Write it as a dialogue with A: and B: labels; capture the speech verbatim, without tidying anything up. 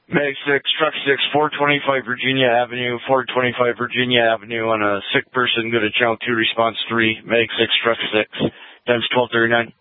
A: Mag six, truck six, four twenty-five Virginia Avenue, four twenty-five Virginia Avenue on a sick person, good at channel two, response three, Mag six, truck six, times twelve thirty-nine.